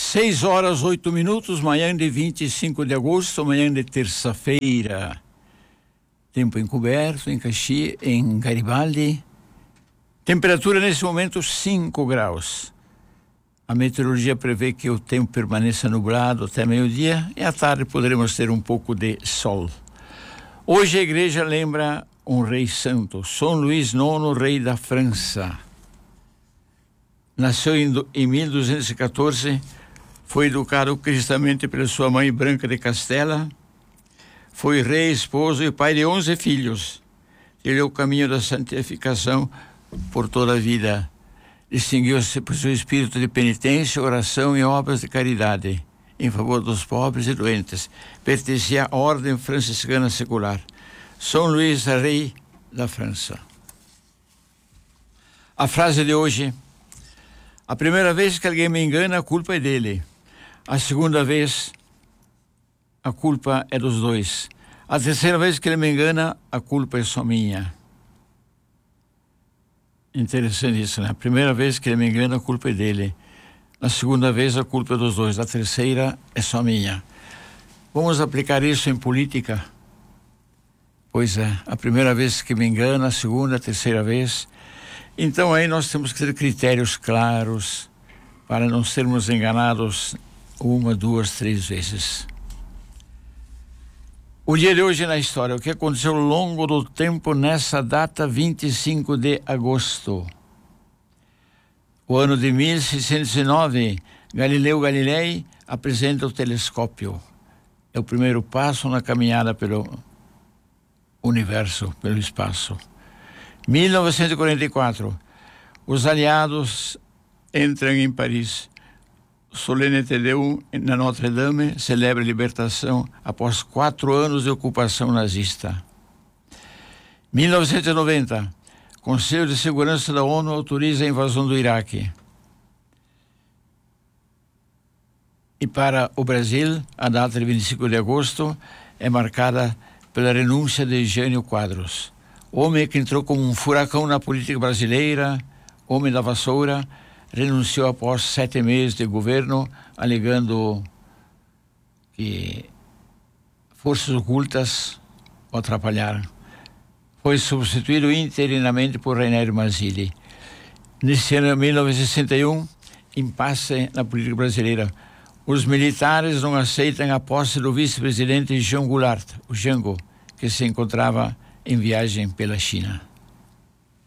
6h08, manhã de 25 de agosto, manhã de terça-feira. Tempo encoberto em Caxias, em Garibaldi. Temperatura nesse momento 5 graus. A meteorologia prevê que o tempo permaneça nublado até meio-dia e à tarde poderemos ter um pouco de sol. Hoje a igreja lembra um rei santo, São Luís IX, rei da França. Nasceu em 1214, foi educado cristamente pela sua mãe Branca de Castela, foi rei, esposo e pai de 11 filhos. Trilhou o caminho da santificação por toda a vida. Distinguiu-se por seu espírito de penitência, oração e obras de caridade em favor dos pobres e doentes. Pertencia à ordem franciscana secular. São Luís, rei da França. A frase de hoje: a primeira vez que alguém me engana, a culpa é dele. A segunda vez, a culpa é dos dois. A terceira vez que ele me engana, a culpa é só minha. Interessante isso, né? A primeira vez que ele me engana, a culpa é dele. Na segunda vez, a culpa é dos dois. A terceira é só minha. Vamos aplicar isso em política? Pois é, a primeira vez que me engana, a segunda, a terceira vez. Então aí nós temos que ter critérios claros para não sermos enganados 1, 2, 3 vezes. O dia de hoje na história, o que aconteceu ao longo do tempo nessa data 25 de agosto. O ano de 1609, Galileu Galilei apresenta o telescópio. É o primeiro passo na caminhada pelo universo, pelo espaço. 1944, os aliados entram em Paris. Solene Tedeum na Notre-Dame celebra a libertação após 4 anos de ocupação nazista. 1990, Conselho de Segurança da ONU autoriza a invasão do Iraque. E para o Brasil, a data de 25 de agosto é marcada pela renúncia de Jânio Quadros. Homem que entrou como um furacão na política brasileira, homem da vassoura, renunciou após 7 meses de governo, alegando que forças ocultas o atrapalharam. Foi substituído interinamente por Raniero Mazzilli. Nesse ano de 1961, impasse na política brasileira. Os militares não aceitam a posse do vice-presidente Jean Goulart, o Jango, que se encontrava em viagem pela China.